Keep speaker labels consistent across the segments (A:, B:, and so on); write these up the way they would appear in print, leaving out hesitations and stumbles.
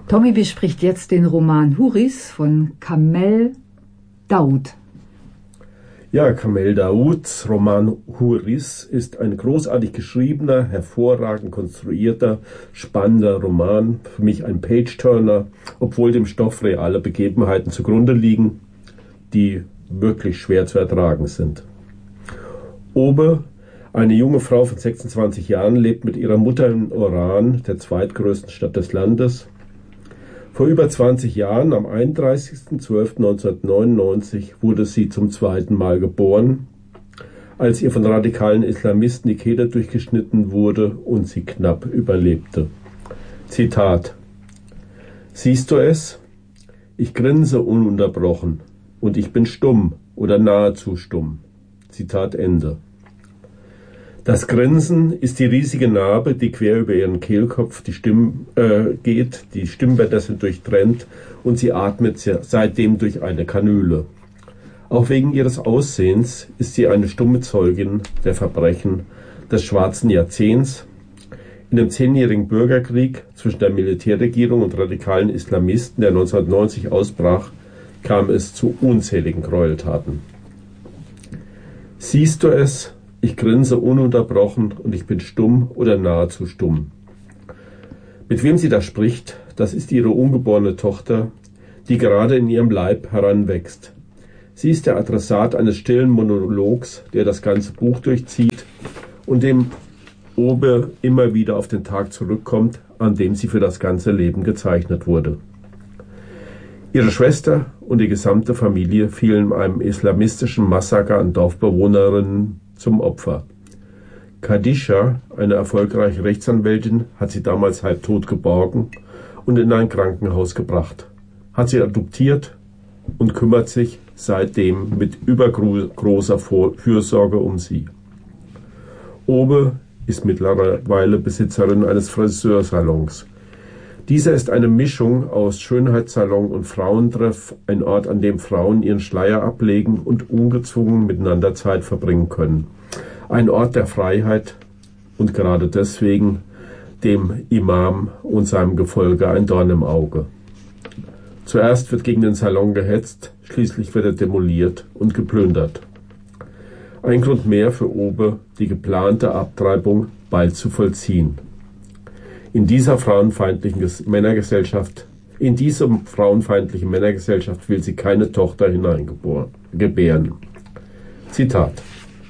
A: Tommy bespricht jetzt den Roman Houris von Kamel Daoud.
B: Ja, Kamel Daouds Roman Houris ist ein großartig geschriebener, hervorragend konstruierter, spannender Roman. Für mich ein Page-Turner, obwohl dem Stoff reale Begebenheiten zugrunde liegen, die wirklich schwer zu ertragen sind. Obe, eine junge Frau von 26 Jahren, lebt mit ihrer Mutter in Oran, der zweitgrößten Stadt des Landes. Vor über 20 Jahren, am 31.12.1999, wurde sie zum zweiten Mal geboren, als ihr von radikalen Islamisten die Kehle durchgeschnitten wurde und sie knapp überlebte. Zitat: Siehst du es? Ich grinse ununterbrochen und ich bin stumm oder nahezu stumm. Zitat Ende. Das Grinsen ist die riesige Narbe, die quer über ihren Kehlkopf geht. Die Stimmbänder sind durchtrennt und sie atmet seitdem durch eine Kanüle. Auch wegen ihres Aussehens ist sie eine stumme Zeugin der Verbrechen des schwarzen Jahrzehnts. In dem 10-jährigen Bürgerkrieg zwischen der Militärregierung und radikalen Islamisten, der 1990 ausbrach, kam es zu unzähligen Gräueltaten. Siehst du es? Ich grinse ununterbrochen und ich bin stumm oder nahezu stumm. Mit wem sie da spricht, das ist ihre ungeborene Tochter, die gerade in ihrem Leib heranwächst. Sie ist der Adressat eines stillen Monologs, der das ganze Buch durchzieht und dem Obe immer wieder auf den Tag zurückkommt, an dem sie für das ganze Leben gezeichnet wurde. Ihre Schwester und die gesamte Familie fielen einem islamistischen Massaker an Dorfbewohnerinnen zum Opfer. Khadija, eine erfolgreiche Rechtsanwältin, hat sie damals halbtot geborgen und in ein Krankenhaus gebracht, hat sie adoptiert und kümmert sich seitdem mit übergroßer Fürsorge um sie. Obe ist mittlerweile Besitzerin eines Friseursalons. Dieser ist eine Mischung aus Schönheitssalon und Frauentreff, ein Ort, an dem Frauen ihren Schleier ablegen und ungezwungen miteinander Zeit verbringen können. Ein Ort der Freiheit und gerade deswegen dem Imam und seinem Gefolge ein Dorn im Auge. Zuerst wird gegen den Salon gehetzt, schließlich wird er demoliert und geplündert. Ein Grund mehr für Obe, die geplante Abtreibung bald zu vollziehen. In diese frauenfeindliche Männergesellschaft will sie keine Tochter gebären. Zitat: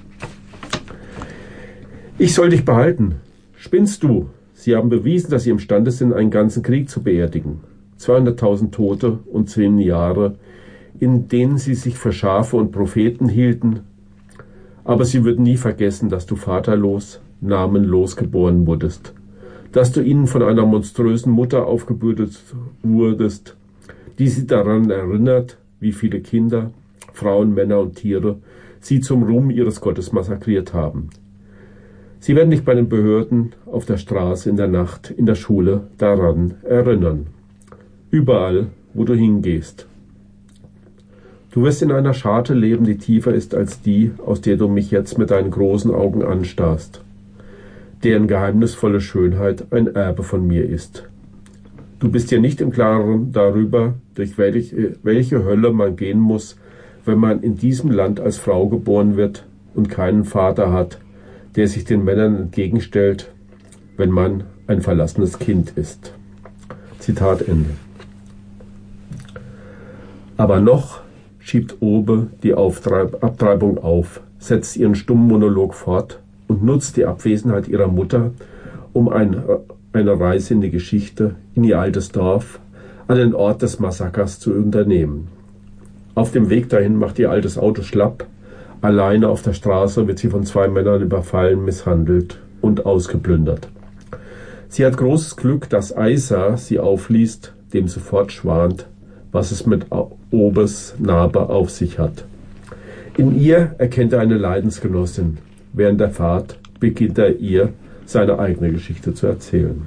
B: Ich soll dich behalten. Spinnst du? Sie haben bewiesen, dass sie imstande sind, einen ganzen Krieg zu beerdigen. 200.000 Tote und 10 Jahre, in denen sie sich für Schafe und Propheten hielten. Aber sie würden nie vergessen, dass du vaterlos, namenlos geboren wurdest. Dass du ihnen von einer monströsen Mutter aufgebürdet wurdest, die sie daran erinnert, wie viele Kinder, Frauen, Männer und Tiere sie zum Ruhm ihres Gottes massakriert haben. Sie werden dich bei den Behörden, auf der Straße, in der Nacht, in der Schule daran erinnern. Überall, wo du hingehst. Du wirst in einer Scharte leben, die tiefer ist als die, aus der du mich jetzt mit deinen großen Augen anstarrst, deren geheimnisvolle Schönheit ein Erbe von mir ist. Du bist dir nicht im Klaren darüber, durch welche Hölle man gehen muss, wenn man in diesem Land als Frau geboren wird und keinen Vater hat, der sich den Männern entgegenstellt, wenn man ein verlassenes Kind ist. Zitat Ende. Aber noch schiebt Obe die Abtreibung auf, setzt ihren stummen Monolog fort und nutzt die Abwesenheit ihrer Mutter, um eine Reise in die Geschichte, in ihr altes Dorf, an den Ort des Massakers zu unternehmen. Auf dem Weg dahin macht ihr altes Auto schlapp. Alleine auf der Straße wird sie von 2 Männern überfallen, misshandelt und ausgeplündert. Sie hat großes Glück, dass Aisa sie aufliest, dem sofort schwant, was es mit Obes Narbe auf sich hat. In ihr erkennt er eine Leidensgenossin. Während der Fahrt beginnt er ihr, seine eigene Geschichte zu erzählen.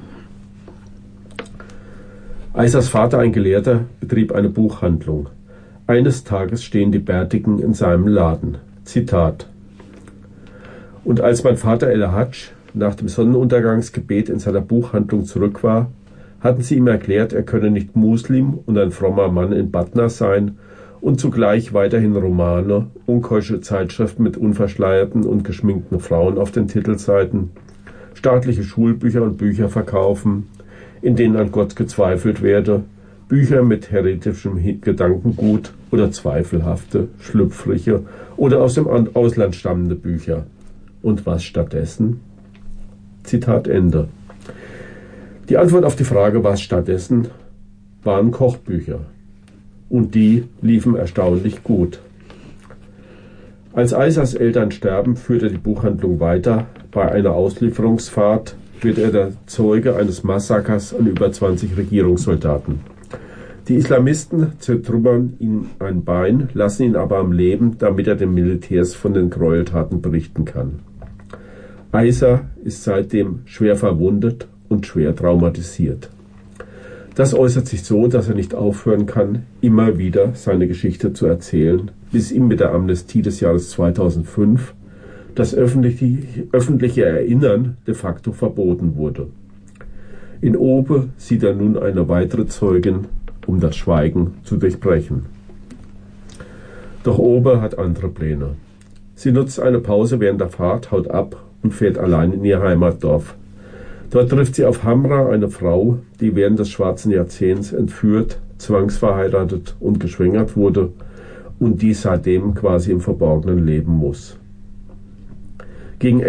B: Aisas Vater, ein Gelehrter, betrieb eine Buchhandlung. Eines Tages stehen die Bärtigen in seinem Laden. Zitat: Und als mein Vater El-Hadj nach dem Sonnenuntergangsgebet in seiner Buchhandlung zurück war, hatten sie ihm erklärt, er könne nicht Muslim und ein frommer Mann in Batna sein und zugleich weiterhin Romane, unkeusche Zeitschriften mit unverschleierten und geschminkten Frauen auf den Titelseiten, staatliche Schulbücher und Bücher verkaufen, in denen an Gott gezweifelt werde, Bücher mit heretischem Gedankengut oder zweifelhafte, schlüpfrige oder aus dem Ausland stammende Bücher. Und was stattdessen? Zitat Ende. Die Antwort auf die Frage, was stattdessen, waren Kochbücher. Und die liefen erstaunlich gut. Als Aisas Eltern sterben, führt er die Buchhandlung weiter. Bei einer Auslieferungsfahrt wird er der Zeuge eines Massakers an über 20 Regierungssoldaten. Die Islamisten zertrümmern ihm ein Bein, lassen ihn aber am Leben, damit er den Militärs von den Gräueltaten berichten kann. Aisa ist seitdem schwer verwundet und schwer traumatisiert. Das äußert sich so, dass er nicht aufhören kann, immer wieder seine Geschichte zu erzählen, bis ihm mit der Amnestie des Jahres 2005 das öffentliche Erinnern de facto verboten wurde. In Obe sieht er nun eine weitere Zeugin, um das Schweigen zu durchbrechen. Doch Obe hat andere Pläne. Sie nutzt eine Pause während der Fahrt, haut ab und fährt allein in ihr Heimatdorf. Dort trifft sie auf Hamra, eine Frau, die während des Schwarzen Jahrzehnts entführt, zwangsverheiratet und geschwängert wurde und die seitdem quasi im Verborgenen leben muss. Gegen